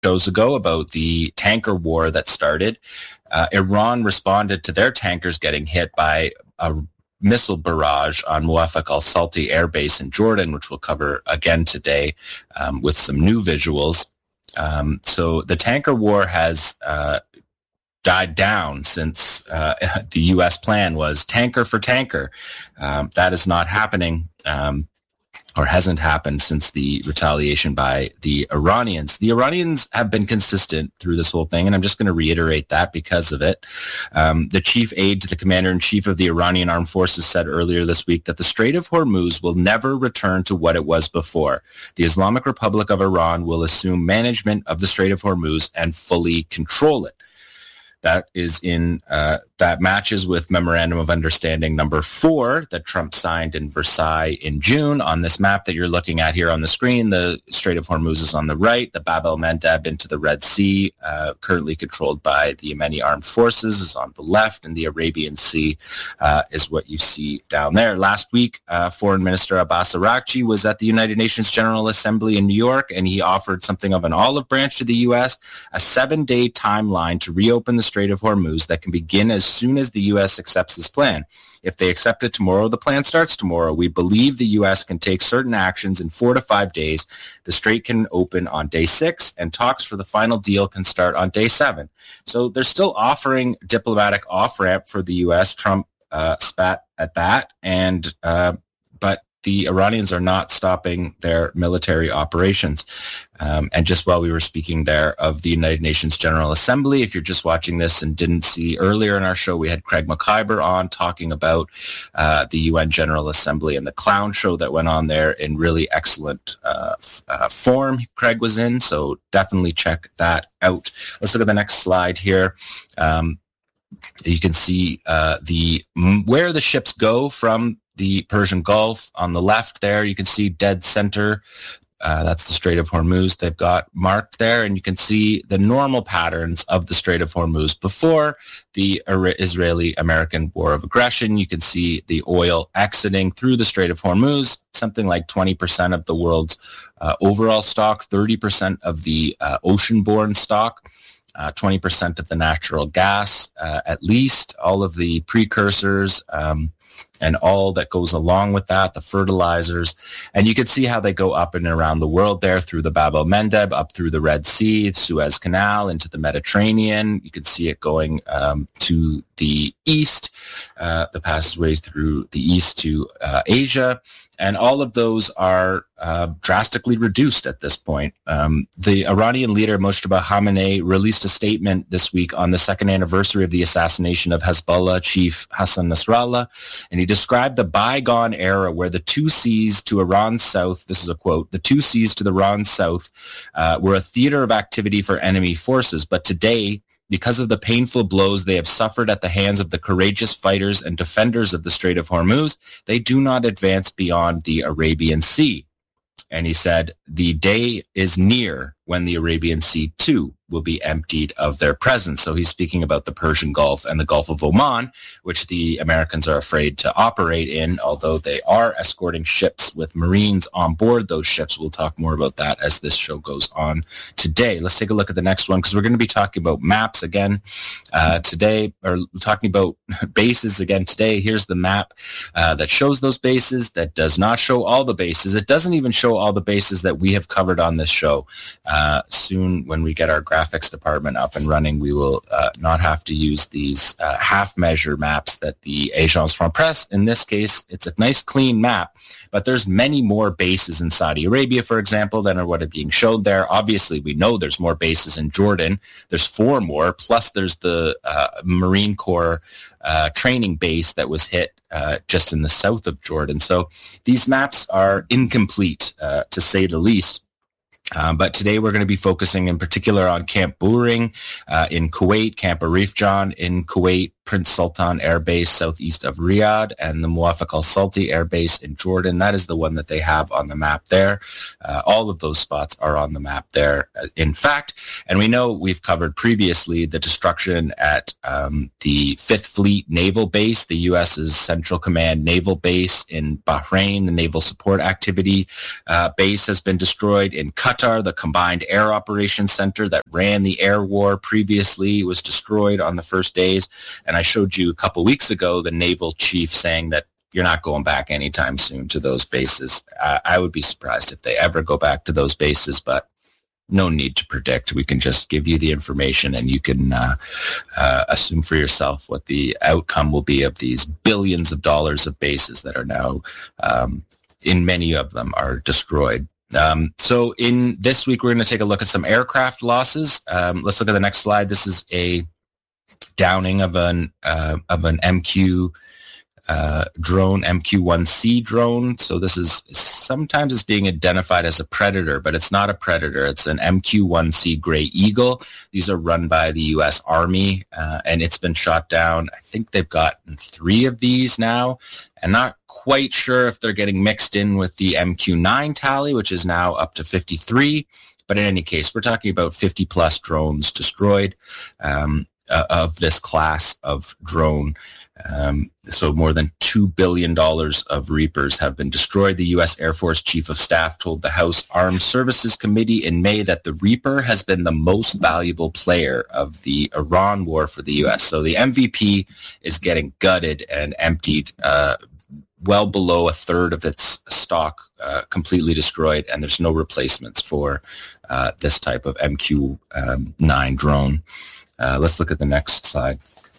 shows ago about the tanker war that started. Iran responded to their tankers getting hit by a missile barrage on Muwafaq al-Salti Air Base in Jordan, which we'll cover again today with some new visuals. So the tanker war has died down since the U.S. plan was tanker for tanker. That is not happening. Or hasn't happened since the retaliation by the Iranians. The Iranians have been consistent through this whole thing, and I'm just going to reiterate that because of it. The chief aide to the commander-in-chief of the Iranian Armed Forces said earlier this week that the Strait of Hormuz will never return to what it was before. The Islamic Republic of Iran will assume management of the Strait of Hormuz and fully control it. That is that matches with Memorandum of Understanding number 4 that Trump signed in Versailles in June. On this map that you're looking at here on the screen, the Strait of Hormuz is on the right. The Bab el-Mandeb into the Red Sea, currently controlled by the Yemeni Armed Forces, is on the left, and the Arabian Sea is what you see down there. Last week, Foreign Minister Abbas Araghchi was at the United Nations General Assembly in New York, and he offered something of an olive branch to the U.S., a 7-day timeline to reopen the Strait of Hormuz that can begin as soon as the U.S. accepts this plan. If they accept it tomorrow, the plan starts tomorrow. We believe the U.S. can take certain actions in 4 to 5 days. The strait can open on day 6, and talks for the final deal can start on day 7. So they're still offering diplomatic off-ramp for the U.S. Trump spat at that, and but the Iranians are not stopping their military operations. And just while we were speaking there of the United Nations General Assembly, if you're just watching this and didn't see earlier in our show, we had Craig McIver on talking about the UN General Assembly and the clown show that went on there in really excellent form Craig was in. So definitely check that out. Let's look at the next slide here. You can see where the ships go from the Persian Gulf. On the left there, you can see dead center. That's the Strait of Hormuz they've got marked there, and you can see the normal patterns of the Strait of Hormuz before the Israeli-American war of aggression. You can see the oil exiting through the Strait of Hormuz, something like 20% of the world's overall stock, 30% of the ocean-borne stock, 20% of the natural gas, at least, all of the precursors, and all that goes along with that, the fertilizers. And you can see how they go up and around the world there through the Bab el-Mandeb, up through the Red Sea, the Suez Canal, into the Mediterranean. You can see it going to the east, the passageways through the east to Asia. And all of those are drastically reduced at this point. The Iranian leader, Mojtaba Khamenei, released a statement this week on the second anniversary of the assassination of Hezbollah chief Hassan Nasrallah, and he described the bygone era where the 2 seas to Iran's south, this is a quote, the 2 seas to Iran's south were a theater of activity for enemy forces. But today, because of the painful blows they have suffered at the hands of the courageous fighters and defenders of the Strait of Hormuz, they do not advance beyond the Arabian Sea. And he said, the day is near when the Arabian Sea too will be emptied of their presence. So he's speaking about the Persian Gulf and the Gulf of Oman, which the Americans are afraid to operate in, although they are escorting ships with Marines on board those ships. We'll talk more about that as this show goes on today. Let's take a look at the next one, because we're going to be talking about maps again today, or talking about bases again today. Here's the map that shows those bases, that does not show all the bases. It doesn't even show all the bases that we have covered on this show. Soon, when we get our graphics department up and running, we will not have to use these half-measure maps that the Agence France-Presse, in this case, it's a nice clean map, but there's many more bases in Saudi Arabia, for example, than are what are being showed there. Obviously, we know there's more bases in Jordan. There's 4 more, plus there's the Marine Corps training base that was hit just in the south of Jordan. So these maps are incomplete, to say the least. But today we're going to be focusing in particular on Camp Buehring in Kuwait, Camp Arif Jan in Kuwait, Prince Sultan Air Base southeast of Riyadh, and the Muwafaq al-Salti Air Base in Jordan. That is the one that they have on the map there. All of those spots are on the map there, in fact. And we know we've covered previously the destruction at the 5th Fleet Naval Base, the U.S.'s Central Command Naval Base in Bahrain. The Naval Support Activity Base has been destroyed. In Qatar, the Combined Air Operations Center that ran the air war previously was destroyed on the first days. And I showed you a couple weeks ago the naval chief saying that you're not going back anytime soon to those bases. I would be surprised if they ever go back to those bases, but no need to predict. We can just give you the information, and you can assume for yourself what the outcome will be of these billions of dollars of bases that are now, in many of them, are destroyed. So in this week, we're going to take a look at some aircraft losses. Let's look at the next slide. This is a downing of an MQ drone, MQ-1C drone. So this is sometimes it's being identified as a Predator, but it's not a Predator. It's an MQ-1C Gray Eagle. These are run by the U.S. Army, and it's been shot down. I think they've gotten 3 of these now, and not quite sure if they're getting mixed in with the MQ-9 tally, which is now up to 53. But in any case, we're talking about 50 plus drones destroyed of this class of drone. So more than $2 billion of Reapers have been destroyed. The U.S. Air Force Chief of Staff told the House Armed Services Committee in May that the Reaper has been the most valuable player of the Iran war for the U.S. So the MVP is getting gutted and emptied, well below a third of its stock completely destroyed, and there's no replacements for this type of MQ-9 drone. Let's look at the next slide.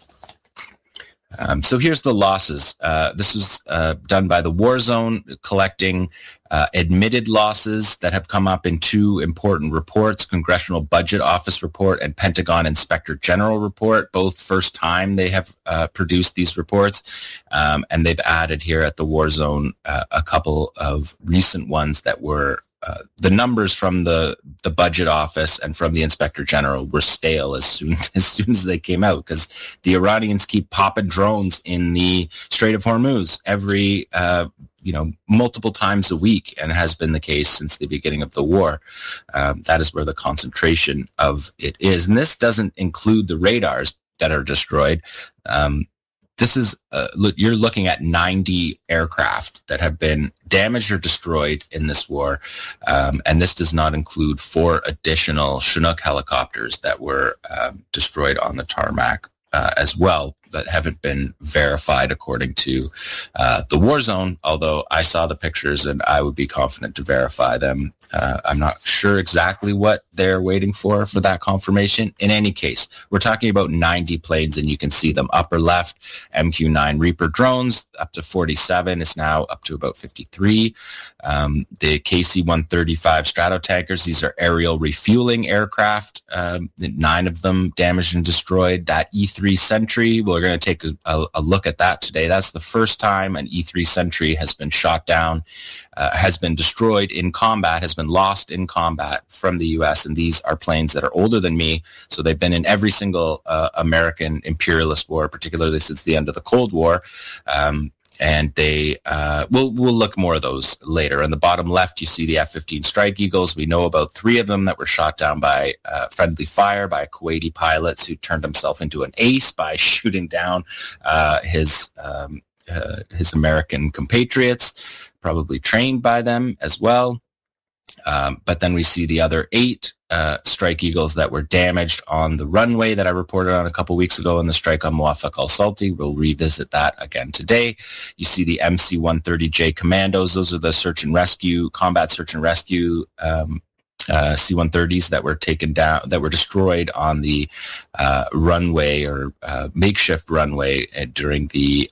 So here's the losses. This was done by the War Zone, collecting admitted losses that have come up in 2 important reports, Congressional Budget Office report and Pentagon Inspector General report, both first time they have produced these reports. And they've added here at the War Zone a couple of recent ones that were the numbers from the budget office and from the inspector general were stale as soon as they came out, because the Iranians keep popping drones in the Strait of Hormuz every multiple times a week, and it has been the case since the beginning of the war. That is where the concentration of it is, and this doesn't include the radars that are destroyed. This is, you're looking at 90 aircraft that have been damaged or destroyed in this war. And this does not include 4 additional Chinook helicopters that were destroyed on the tarmac as well, that haven't been verified according to the War Zone, although I saw the pictures and I would be confident to verify them. I'm not sure exactly what they're waiting for that confirmation. In any case, we're talking about 90 planes, and you can see them upper left, MQ-9 Reaper drones, up to 47, is now up to about 53. The KC-135 Stratotankers, these are aerial refueling aircraft, 9 of them damaged and destroyed. That E-3 Sentry, we're going to take a look at that today. That's the first time an E-3 Sentry has been shot down, has been destroyed in combat, has been lost in combat from the U.S., and these are planes that are older than me, so they've been in every single American imperialist war, particularly since the end of the Cold War, and they we'll look more of those later. On the bottom left, you see the F-15 Strike Eagles. We know about 3 of them that were shot down by friendly fire by Kuwaiti pilots who turned himself into an ace by shooting down his American compatriots, probably trained by them as well. But then we see the other 8 Strike Eagles that were damaged on the runway that I reported on a couple weeks ago in the strike on Muwafaq al-Salti. We'll revisit that again today. You see the MC-130J Commandos. Those are the search and rescue, combat search and rescue C-130s that were taken down, that were destroyed on the runway or makeshift runway during the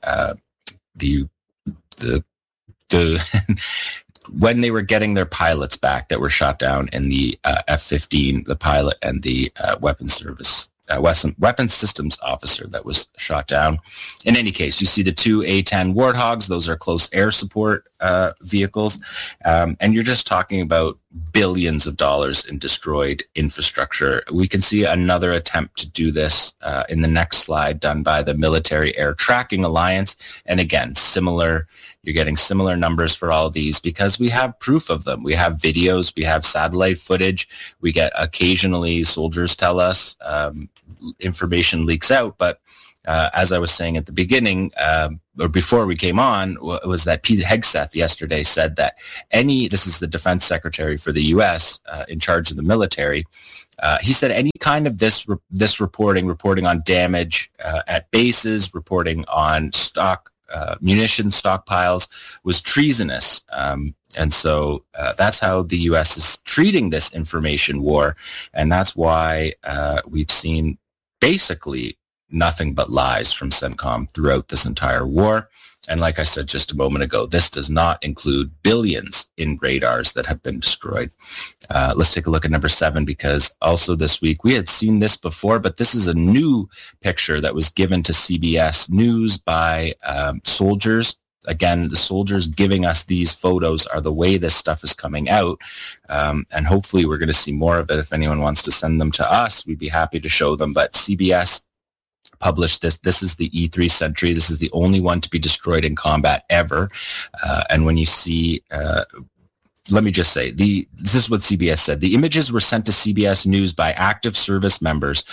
when they were getting their pilots back that were shot down in the F-15, the pilot and the weapons service weapons systems officer that was shot down. In any case, you see the two A-10 Warthogs. Those are close air support vehicles. And you're just talking about billions of dollars in destroyed infrastructure. We can see another attempt to do this in the next slide, done by the Military Air Tracking Alliance. And again, you're getting similar numbers for all of these because we have proof of them. We have videos, we have satellite footage. We get occasionally soldiers tell us information leaks out, but as I was saying at the beginning, or before we came on, was that Pete Hegseth yesterday said that this is the defense secretary for the U.S. In charge of the military, he said any kind of this reporting on damage at bases, reporting on munition stockpiles was treasonous. And so that's how the U.S. is treating this information war. And that's why we've seen basically nothing but lies from CENTCOM throughout this entire war. And like I said just a moment ago, this does not include billions in radars that have been destroyed. Let's take a look at number 7, because also this week, we had seen this before, but this is a new picture that was given to CBS News by soldiers. Again, the soldiers giving us these photos are the way this stuff is coming out. And hopefully we're going to see more of it. If anyone wants to send them to us, we'd be happy to show them. But CBS published this. This is the E-3 Sentry. This is the only one to be destroyed in combat ever. And when you see, let me just say, this is what CBS said. The images were sent to CBS News by active service members.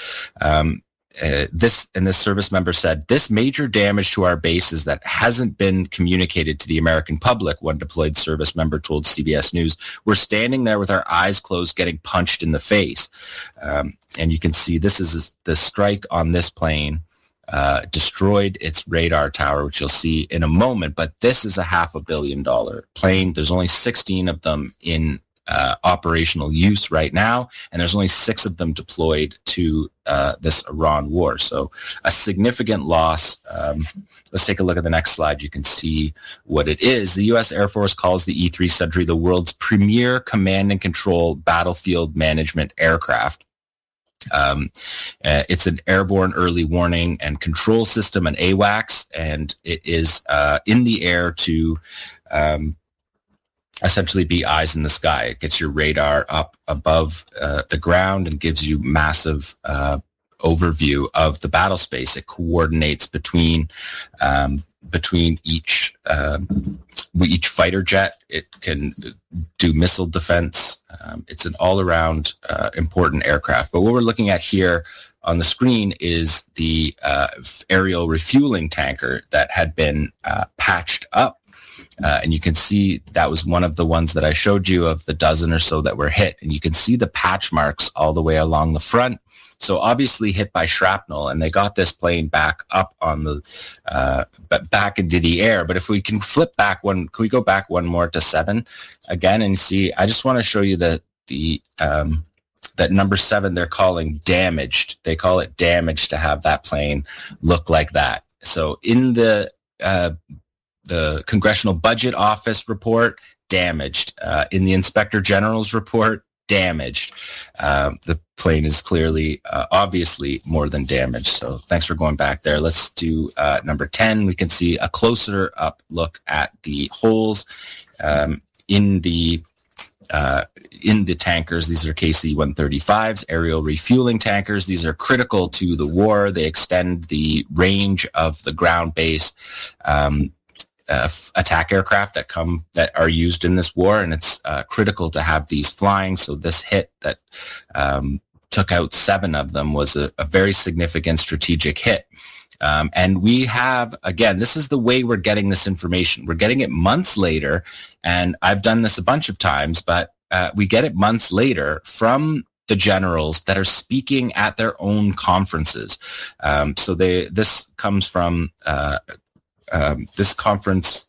This service member said, this major damage to our bases that hasn't been communicated to the American public, one deployed service member told CBS News. We're standing there with our eyes closed getting punched in the face. And you can see this is the strike on this plane destroyed its radar tower, which you'll see in a moment. But this is a $500 million plane. There's only 16 of them in operational use right now, and there's only 6 of them deployed to this Iran war. So a significant loss. Let's take a look at the next slide. You can see what it is. The U.S. Air Force calls the E-3 Sentry the world's premier command and control battlefield management aircraft. It's an airborne early warning and control system, an AWACS, and it is in the air to essentially be eyes in the sky. It gets your radar up above the ground and gives you massive overview of the battle space. It coordinates between each fighter jet. It can do missile defense. It's an all-around important aircraft. But what we're looking at here on the screen is the aerial refueling tanker that had been patched up. And you can see that was one of the ones that I showed you of the dozen or so that were hit. And you can see the patch marks all the way along the front. So obviously hit by shrapnel, and they got this plane back up on back into the air. But if we can can we go back one more to 7 again and see? I just want to show you that that number 7 they're calling damaged. They call it damaged to have that plane look like that. So in the Congressional Budget Office report, damaged. In the Inspector General's report, damaged. The plane is clearly, obviously, more than damaged. So thanks for going back there. Let's do number 10. We can see a closer up look at the holes in the tankers. These are KC-135s, aerial refueling tankers. These are critical to the war. They extend the range of the ground-based attack aircraft that are used in this war, and it's critical to have these flying. So this hit that took out 7 of them was a very significant strategic hit. And we have, again, this is the way we're getting this information. We're getting it months later, and I've done this a bunch of times, but we get it months later from the generals that are speaking at their own conferences. So this comes from this conference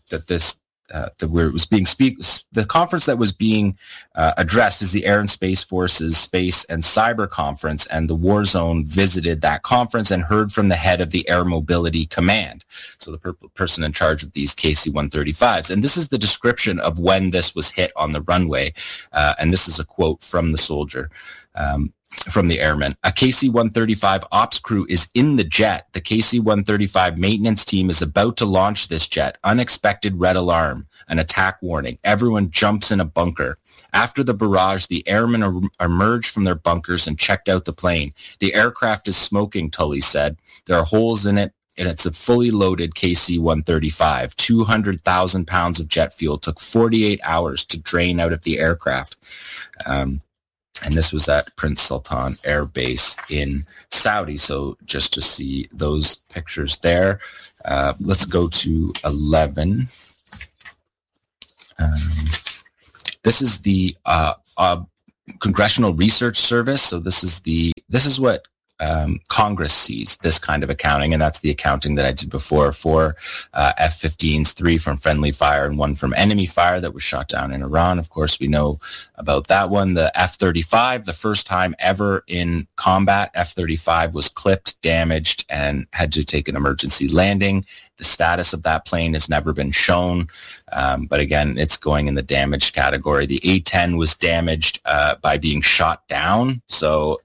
the conference that was being addressed is the Air and Space Forces Space and Cyber Conference, and the War Zone visited that conference and heard from the head of the Air Mobility Command, so the person in charge of these KC-135s. And this is the description of when this was hit on the runway, and this is a quote from the soldier. from the airmen. A KC-135 ops crew is in the jet. The KC-135 maintenance team is about to launch this jet. Unexpected red alarm, an attack warning. Everyone jumps in a bunker. After the barrage, the airmen emerged from their bunkers and checked out the plane. The aircraft is smoking, Tully said. There are holes in it, and it's a fully loaded KC-135. 200,000 pounds of jet fuel took 48 hours to drain out of the aircraft. And this was at Prince Sultan Air Base in Saudi. So just to see those pictures there, let's go to 11. This is the Congressional Research Service. So this is what Congress sees, this kind of accounting, and that's the accounting that I did before for F-15s, 3 from friendly fire and 1 from enemy fire that was shot down in Iran. Of course, we know about that one. The F-35, the first time ever in combat, F-35 was clipped, damaged, and had to take an emergency landing. The status of that plane has never been shown, but again, it's going in the damaged category. The A-10 was damaged by being shot down, so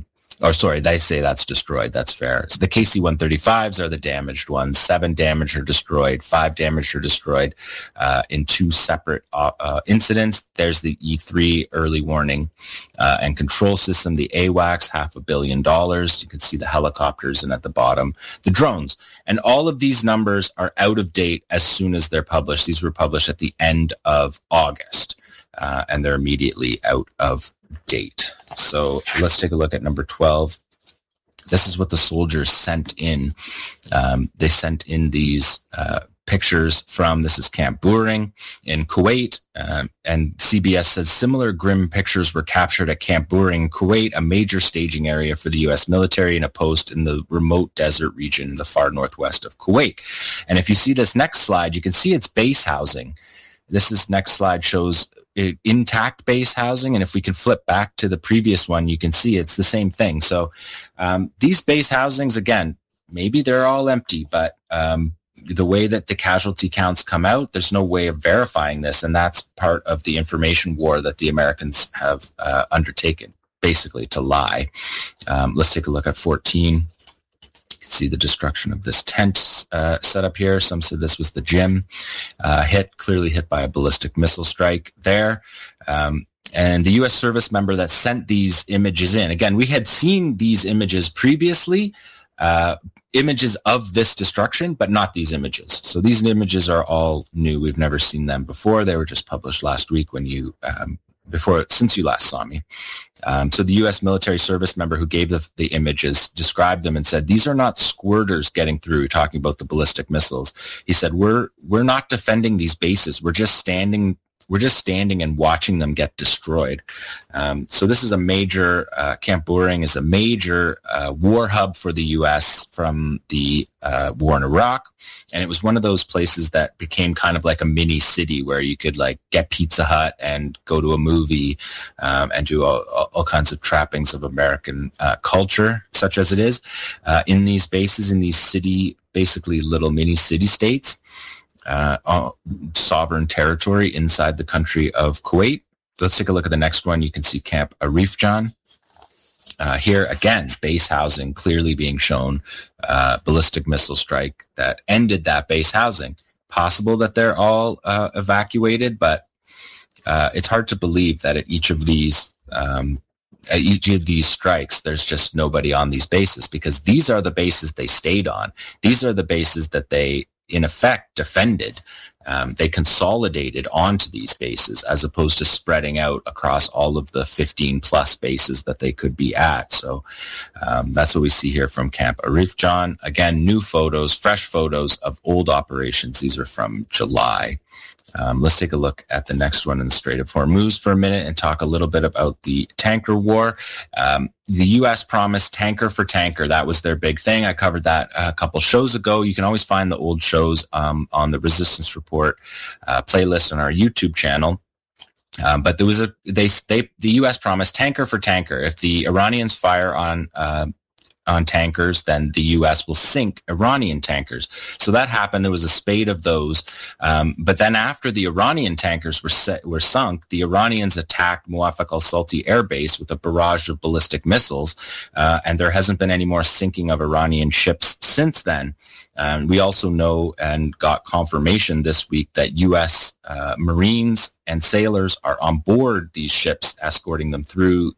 they say that's destroyed. That's fair. So the KC-135s are the damaged ones. 7 damaged or destroyed. 5 damaged or destroyed in 2 separate incidents. There's the E-3 early warning and control system, the AWACS, $500 million. You can see the helicopters, and at the bottom, the drones. And all of these numbers are out of date as soon as they're published. These were published at the end of August, and they're immediately out of date. So let's take a look at number 12. This is what the soldiers sent in. They sent in these pictures from, this is Camp Buehring in Kuwait, and CBS says similar grim pictures were captured at Camp Buehring, Kuwait, a major staging area for the U.S. military in a post in the remote desert region in the far northwest of Kuwait. And if you see this next slide, you can see its base housing. Next slide shows intact base housing, and if we can flip back to the previous one, you can see it's the same thing. So these base housings, again, maybe they're all empty, but the way that the casualty counts come out, there's no way of verifying this, and that's part of the information war that the Americans have undertaken, basically to lie. Let's take a look at 14. See the destruction of this tent setup here. Some said this was the gym, clearly hit by a ballistic missile strike there. And the U.S. service member that sent these images in, again, we had seen these images previously, images of this destruction, but not these images. So these images are all new. We've never seen them before. They were just published last week when you since you last saw me. So the U.S. military service member who gave the images described them and said, these are not squirters getting through, talking about the ballistic missiles. He said, we're not defending these bases. We're just standing and watching them get destroyed. So this is a major, Camp Buehring is a major war hub for the U.S. from the war in Iraq. And it was one of those places that became kind of like a mini city where you could like get Pizza Hut and go to a movie and do all kinds of trappings of American culture, such as it is, in these bases, in these city, basically little mini city states. Sovereign territory inside the country of Kuwait. Let's take a look at the next one. You can see Camp Arifjan. Here, again, base housing clearly being shown, ballistic missile strike that ended that base housing. Possible that they're all evacuated, but it's hard to believe that at each of these strikes, there's just nobody on these bases, because these are the bases they stayed on. These are the bases that they, in effect, defended. They consolidated onto these bases as opposed to spreading out across all of the 15 plus bases that they could be at. So that's what we see here from Camp Arifjan. Again, new photos, fresh photos of old operations. These are from July. Let's take a look at the next one in the Strait of Hormuz for a minute and talk a little bit about the tanker war. The U.S. promised tanker for tanker. That was their big thing. I covered that a couple shows ago. You can always find the old shows on the Resistance Report playlist on our YouTube channel. But there was the U.S. promised tanker for tanker. If the Iranians fire on on tankers, then the U.S. will sink Iranian tankers. So that happened. There was a spate of those. But then after the Iranian tankers were sunk, the Iranians attacked Muwaffaq al-Salti Air Base with a barrage of ballistic missiles. And there hasn't been any more sinking of Iranian ships since then. We also know and got confirmation this week that U.S. Marines and sailors are on board these ships, escorting them through.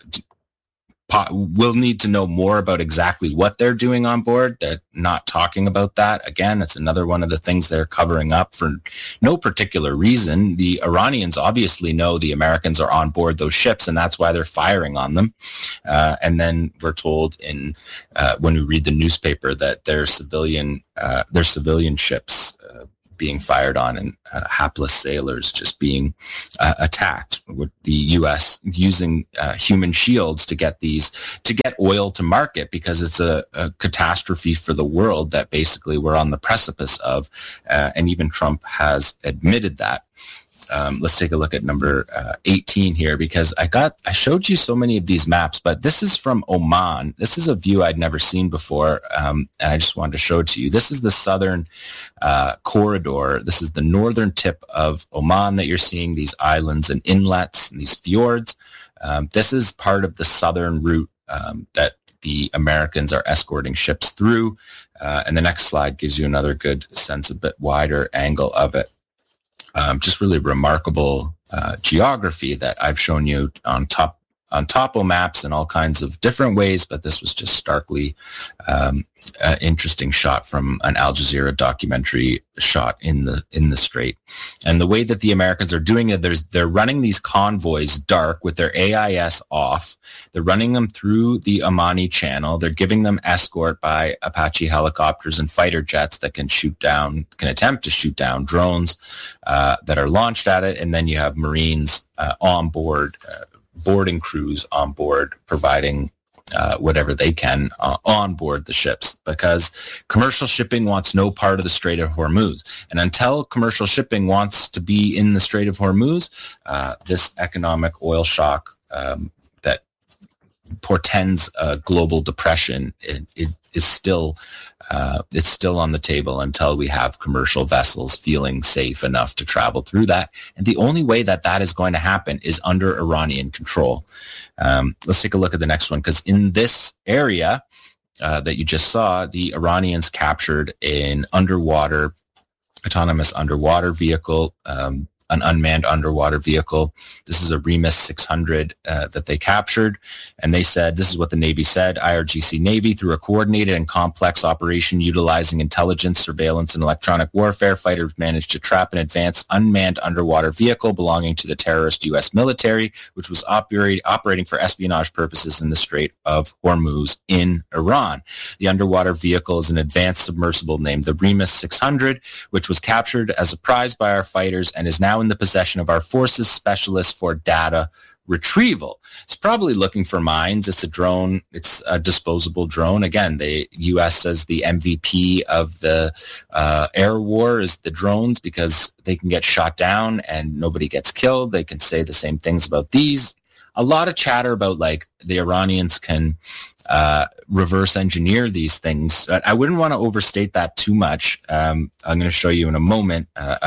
We'll need to know more about exactly what they're doing on board. They're not talking about that. Again, it's another one of the things they're covering up for no particular reason. The Iranians obviously know the Americans are on board those ships, and that's why they're firing on them. And then we're told when we read the newspaper that their civilian ships being fired on and hapless sailors just being attacked, with the U.S. using human shields to get oil to market, because it's a catastrophe for the world that basically we're on the precipice of, and even Trump has admitted that. Let's take a look at number 18 here, because I showed you so many of these maps, but this is from Oman. This is a view I'd never seen before, and I just wanted to show it to you. This is the southern corridor. This is the northern tip of Oman that you're seeing, these islands and inlets and these fjords. This is part of the southern route that the Americans are escorting ships through. And the next slide gives you another good sense, a bit wider angle of it. Just really remarkable geography that I've shown you on topo maps in all kinds of different ways, but this was just starkly interesting shot from an Al Jazeera documentary shot in the Strait. And the way that the Americans are doing it, they're running these convoys dark with their AIS off. They're running them through the Omani Channel. They're giving them escort by Apache helicopters and fighter jets that can attempt to shoot down drones that are launched at it. And then you have Marines on board, boarding crews on board, providing whatever they can on board the ships, because commercial shipping wants no part of the Strait of Hormuz. And until commercial shipping wants to be in the Strait of Hormuz, this economic oil shock that portends a global depression, it is still it's still on the table until we have commercial vessels feeling safe enough to travel through that. And the only way that is going to happen is under Iranian control. Let's take a look at the next one, because in this area that you just saw, the Iranians captured an autonomous underwater vehicle, an unmanned underwater vehicle. This is a Remus 600 that they captured. And they said, this is what the Navy said: IRGC Navy, through a coordinated and complex operation utilizing intelligence, surveillance, and electronic warfare, fighters managed to trap an advanced unmanned underwater vehicle belonging to the terrorist U.S. military, which was operating for espionage purposes in the Strait of Hormuz in Iran. The underwater vehicle is an advanced submersible named the Remus 600, which was captured as a prize by our fighters and is now in the possession of our forces specialists for data retrieval. It's probably looking for mines. It's a drone. It's a disposable drone. Again, the U.S. says the MVP of the air war is the drones, because they can get shot down and nobody gets killed. They can say the same things about these. A lot of chatter about like the Iranians can reverse engineer these things. I wouldn't want to overstate that too much. I'm going to show you in a moment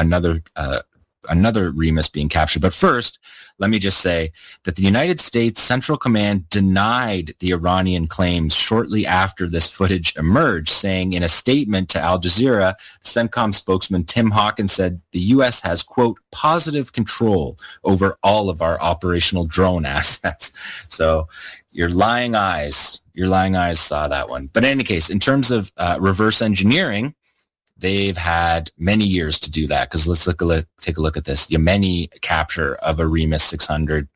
another Remus being captured. But first, let me just say that the United States Central Command denied the Iranian claims shortly after this footage emerged, saying in a statement to Al Jazeera, CENTCOM spokesman Tim Hawkins said the U.S. has, quote, positive control over all of our operational drone assets. So your lying eyes saw that one. But in any case, in terms of reverse engineering, they've had many years to do that, because let's take a look at this Yemeni capture of a Remus 600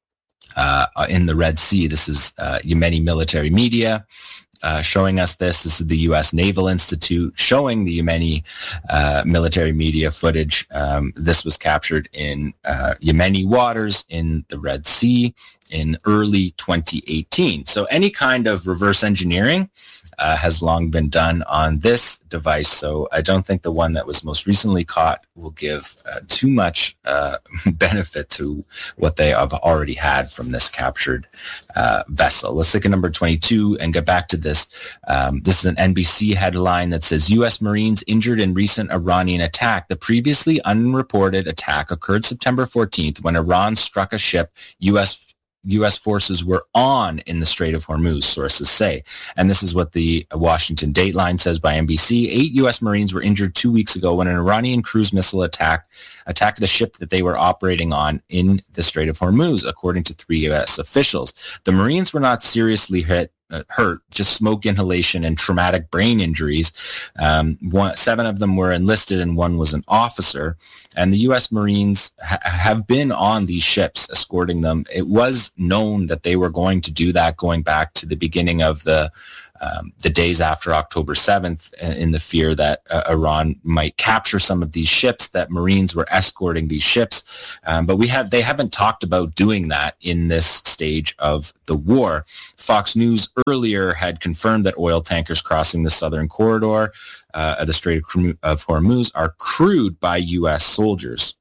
in the Red Sea. This is Yemeni military media showing us this. This is the U.S. Naval Institute showing the Yemeni military media footage. This was captured in Yemeni waters in the Red Sea. in early 2018. So any kind of reverse engineering has long been done on this device. So I don't think the one that was most recently caught will give too much benefit to what they have already had from this captured vessel. Let's look at number 22 and get back to this. This is an NBC headline that says, U.S. Marines injured in recent Iranian attack. The previously unreported attack occurred September 14th when Iran struck a ship U.S. forces were on in the Strait of Hormuz, sources say. And this is what the Washington Dateline says by NBC. 8 U.S. Marines were injured 2 weeks ago when an Iranian cruise missile attacked the ship that they were operating on in the Strait of Hormuz, according to 3 U.S. officials. The Marines were not seriously hurt, just smoke inhalation and traumatic brain injuries. 7 of them were enlisted and 1 was an officer. And the U.S. Marines have been on these ships escorting them. It was known that they were going to do that going back to the beginning of the days after October 7th, in the fear that Iran might capture some of these ships, that Marines were escorting these ships. But they haven't talked about doing that in this stage of the war. Fox News earlier had confirmed that oil tankers crossing the southern corridor of the Strait of Hormuz are crewed by U.S. soldiers.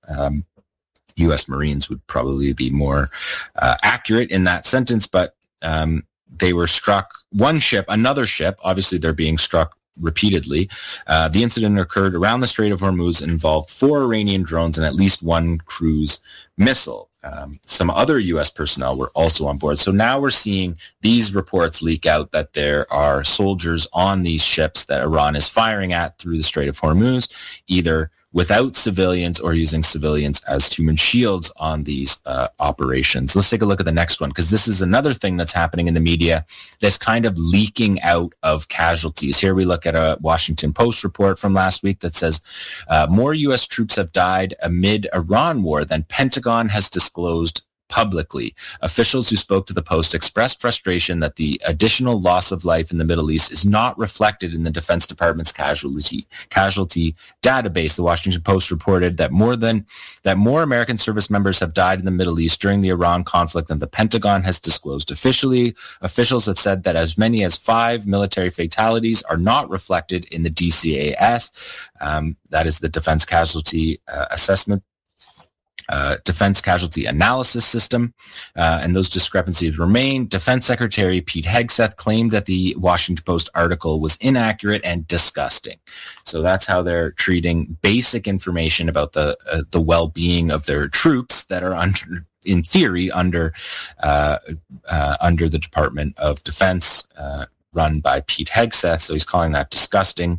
U.S. Marines would probably be more accurate in that sentence, but they were struck. Another ship, obviously they're being struck repeatedly. The incident occurred around the Strait of Hormuz and involved 4 Iranian drones and at least 1 cruise missile. Some other U.S. personnel were also on board. So now we're seeing these reports leak out that there are soldiers on these ships that Iran is firing at through the Strait of Hormuz, either without civilians or using civilians as human shields on these operations. Let's take a look at the next one, because this is another thing that's happening in the media, this kind of leaking out of casualties. Here we look at a Washington Post report from last week that says more U.S. troops have died amid Iran war than Pentagon has disclosed publicly. Officials who spoke to the Post expressed frustration that the additional loss of life in the Middle East is not reflected in the Defense Department's casualty database. The Washington Post reported that more American service members have died in the Middle East during the Iran conflict than the Pentagon has disclosed officially. Officials have said that as many as 5 military fatalities are not reflected in the DCAS. That is the Defense Casualty Assessment. Defense Casualty Analysis System, and those discrepancies remain. Defense Secretary Pete Hegseth claimed that the Washington Post article was inaccurate and disgusting. So that's how they're treating basic information about the well-being of their troops that are in theory under the Department of Defense, run by Pete Hegseth. So he's calling that disgusting.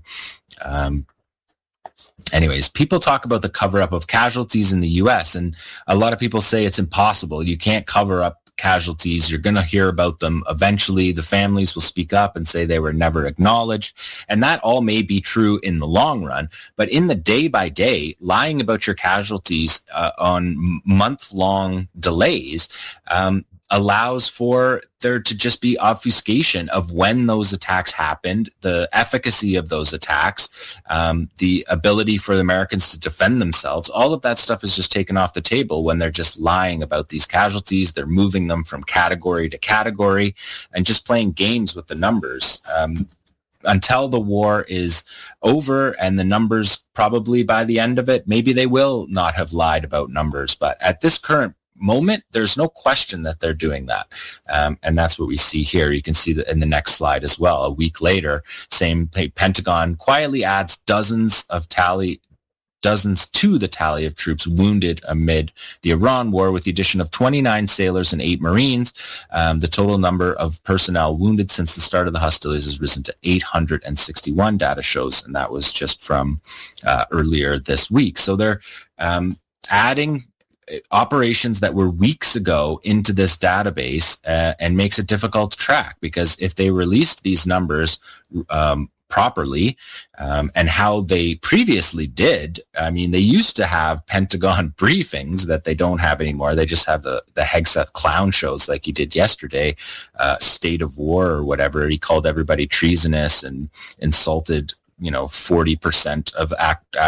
Anyways, people talk about the cover-up of casualties in the U.S., and a lot of people say it's impossible. You can't cover up casualties. You're going to hear about them eventually. The families will speak up and say they were never acknowledged. And that all may be true in the long run. But in the day-by-day, lying about your casualties on month-long delays allows for there to just be obfuscation of when those attacks happened, the efficacy of those attacks, the ability for the Americans to defend themselves. All of that stuff is just taken off the table when they're just lying about these casualties. They're moving them from category to category and just playing games with the numbers. Until the war is over, and the numbers probably by the end of it, maybe they will not have lied about numbers. But at this current moment, there's no question that they're doing that. And that's what we see here. You can see that in the next slide as well. A week later, same Pentagon quietly adds dozens to the tally of troops wounded amid the Iran war, with the addition of 29 sailors and 8 Marines. The total number of personnel wounded since the start of the hostilities has risen to 861, data shows, and that was just from earlier this week. So they're adding operations that were weeks ago into this database, and makes it difficult to track, because if they released these numbers properly, and how they previously did, I mean, they used to have Pentagon briefings that they don't have anymore. They just have the Hegseth clown shows like he did yesterday, State of War or whatever. He called everybody treasonous and insulted 40%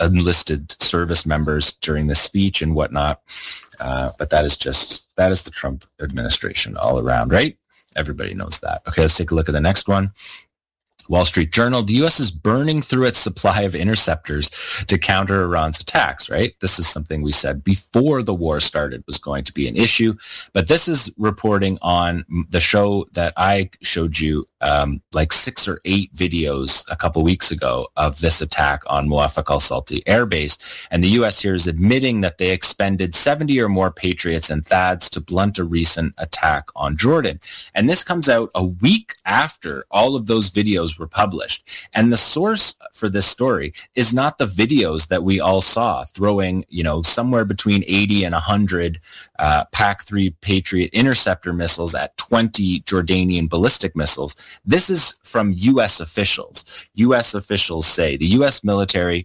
enlisted service members during the speech and whatnot. But that is the Trump administration all around, right? Everybody knows that. Okay, let's take a look at the next one. Wall Street Journal, the U.S. is burning through its supply of interceptors to counter Iran's attacks, right? This is something we said before the war started was going to be an issue. But this is reporting on the show that I showed you like 6 or 8 videos a couple weeks ago of this attack on Muwaffaq al-Salti Air Base. And the U.S. here is admitting that they expended 70 or more Patriots and THAADs to blunt a recent attack on Jordan. And this comes out a week after all of those videos were published. And the source for this story is not the videos that we all saw throwing, somewhere between 80 and 100 PAC-3 Patriot interceptor missiles at 20 Jordanian ballistic missiles. This is from U.S. officials. U.S. officials say the U.S. military,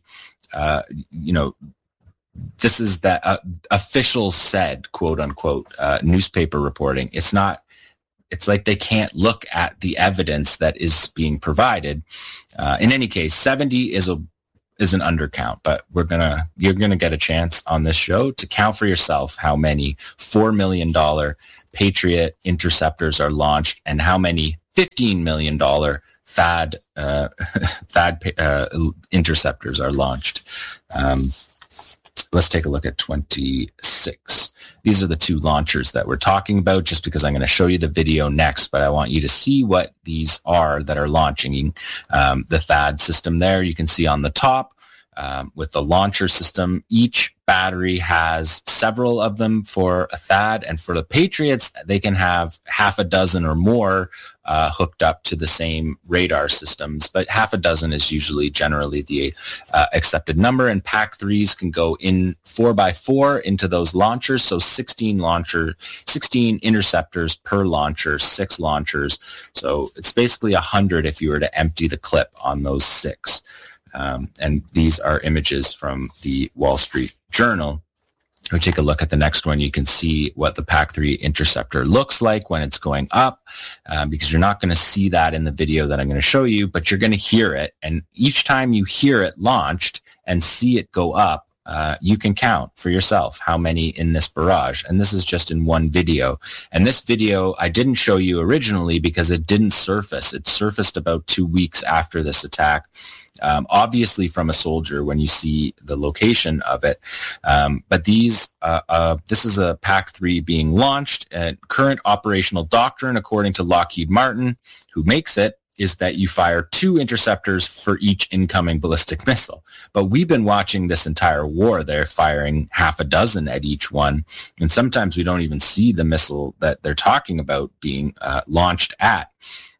this is that officials said, quote unquote, newspaper reporting. It's like they can't look at the evidence that is being provided. In any case, 70 is an undercount, but you're gonna get a chance on this show to count for yourself how many $4 million Patriot interceptors are launched and how many $15 million THAAD interceptors are launched. Let's take a look at 26. These are the 2 launchers that we're talking about, just because I'm going to show you the video next, but I want you to see what these are that are launching the THAAD system there. You can see on the top with the launcher system, each battery has several of them for a THAAD, and for the Patriots, they can have half a dozen or more hooked up to the same radar systems, but half a dozen is generally the accepted number, and PAC-3s can go in 4x4 into those launchers, so 16 interceptors per launcher, 6 launchers, so it's basically 100 if you were to empty the clip on those 6. And these are images from the Wall Street Journal. If we take a look at the next one, you can see what the PAC-3 interceptor looks like when it's going up, because you're not going to see that in the video that I'm going to show you, but you're going to hear it. And each time you hear it launched and see it go up, you can count for yourself how many in this barrage. And this is just in one video. And this video I didn't show you originally because it didn't surface. It surfaced about 2 weeks after this attack. Obviously from a soldier when you see the location of it. But this is a PAC-3 being launched. Current operational doctrine, according to Lockheed Martin, who makes it, is that you fire 2 interceptors for each incoming ballistic missile. But we've been watching this entire war. They're firing half a dozen at each one. And sometimes we don't even see the missile that they're talking about being launched at.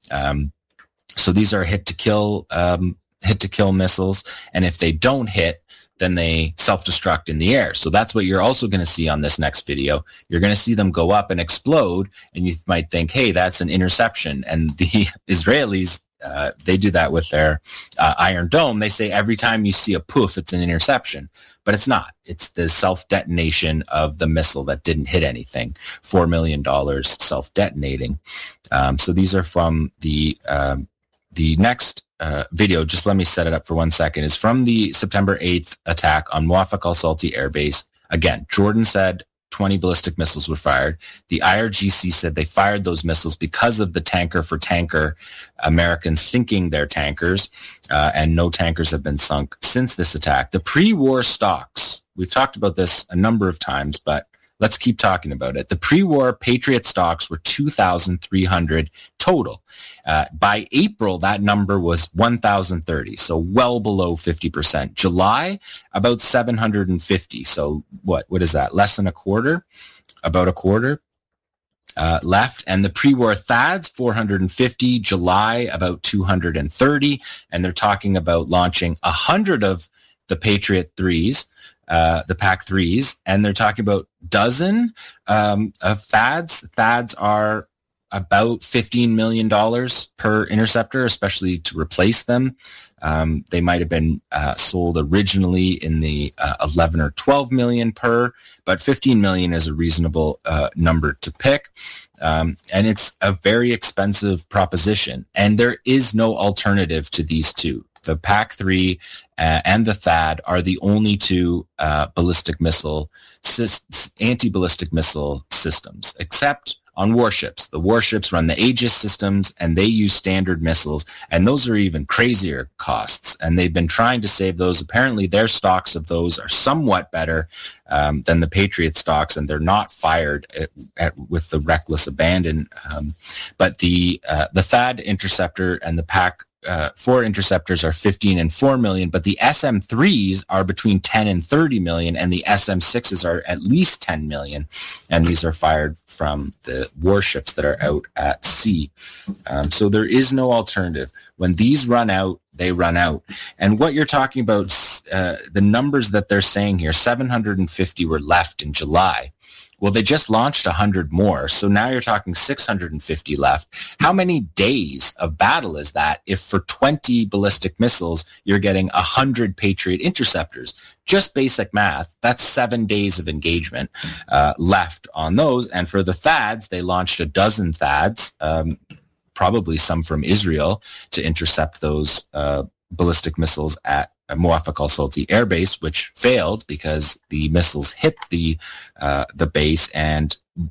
So these are hit-to-kill missiles. And if they don't hit, then they self-destruct in the air. So that's what you're also going to see on this next video. You're going to see them go up and explode, and you might think, hey, that's an interception. And the Israelis, they do that with their Iron Dome. They say every time you see a poof, it's an interception. But it's not. It's the self-detonation of the missile that didn't hit anything. $4 million self-detonating. So these are from the next video, just let me set it up for 1 second, is from the September 8th attack on Muwaffaq al-Salti Air Base. Again, Jordan said 20 ballistic missiles were fired. The IRGC said they fired those missiles because of the tanker-for-tanker Americans sinking their tankers, and no tankers have been sunk since this attack. The pre-war stocks, we've talked about this a number of times, but let's keep talking about it. The pre-war Patriot stocks were 2,300 total. By April, that number was 1,030, so well below 50%. July, about 750. So what is that? Less than a quarter? About a quarter left. And the pre-war THAADs, 450. July, about 230. And they're talking about launching 100 of the Patriot 3s. The PAC-3s, and they're talking about dozen of THAADs. THAADs are about $15 million per interceptor, especially to replace them. They might have been sold originally in the 11 or 12 million per, but 15 million is a reasonable number to pick. And it's a very expensive proposition, and there is no alternative to these two. the PAC-3 and the THAAD are the only two anti-ballistic missile systems, except on warships. The warships run the Aegis systems, and they use Standard missiles, and those are even crazier costs. And they've been trying to save those. Apparently, their stocks of those are somewhat better than the Patriot stocks, and they're not fired with the reckless abandon. But the THAAD interceptor and the PAC-4 interceptors are 15 and 4 million, but the SM-3s are between 10 and 30 million, and the SM-6s are at least 10 million, and these are fired from the warships that are out at sea. So there is no alternative. When these run out, they run out. And what you're talking about, the numbers that they're saying here, 750 were left in July. Well, they just launched 100 more, so now you're talking 650 left. How many days of battle is that if for 20 ballistic missiles, you're getting 100 Patriot interceptors? Just basic math, that's 7 days of engagement left on those. And for the THAADs, they launched a dozen THAADs, probably some from Israel, to intercept those ballistic missiles at Muwaffaq al-Salti Air Base, which failed because the missiles hit the base. And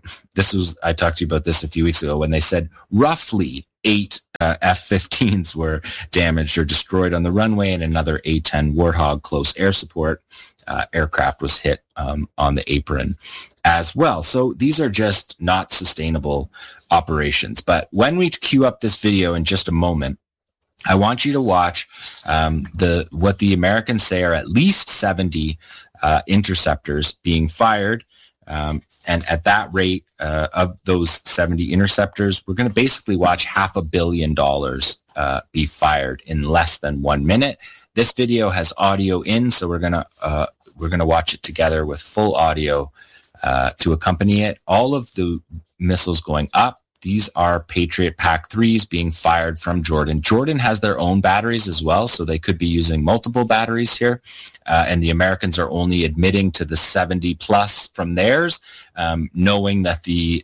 I talked to you about this a few weeks ago when they said roughly 8 F-15s were damaged or destroyed on the runway, and another A-10 Warthog close air support aircraft was hit on the apron as well. So these are just not sustainable operations. But when we queue up this video in just a moment, I want you to watch what the Americans say are at least 70 interceptors being fired. And at that rate of those 70 interceptors, we're going to basically watch $500 million be fired in less than 1 minute. This video has audio in, so we're going to watch it together with full audio to accompany it. All of the missiles going up, these are Patriot PAC-3s being fired from Jordan. Jordan has their own batteries as well, so they could be using multiple batteries here. And the Americans are only admitting to the 70 plus from theirs, knowing that the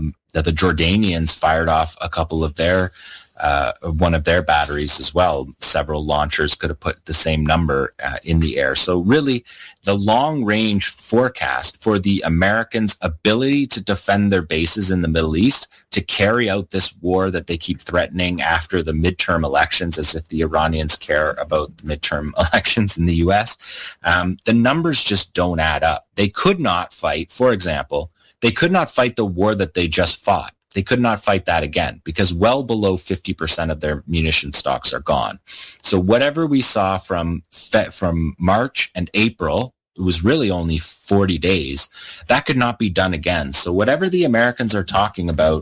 Jordanians fired off a couple of one of their batteries as well. Several launchers could have put the same number in the air. So really, the long-range forecast for the Americans' ability to defend their bases in the Middle East, to carry out this war that they keep threatening after the midterm elections, as if the Iranians care about midterm elections in the U.S., the numbers just don't add up. They could not fight, for example, they could not fight the war that they just fought. They could not fight that again because well below 50% of their munition stocks are gone. So whatever we saw from March and April, it was really only 40 days, that could not be done again. So whatever the Americans are talking about,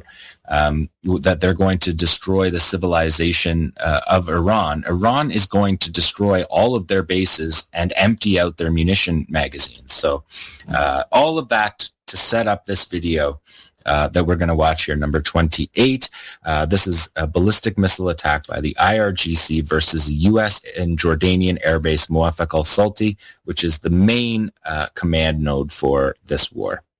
that they're going to destroy the civilization of Iran, Iran is going to destroy all of their bases and empty out their munition magazines. So all of that to set up this video that we're going to watch here, number 28. This is a ballistic missile attack by the IRGC versus the U.S. and Jordanian airbase Muwaffaq al-Salti, which is the main command node for this war.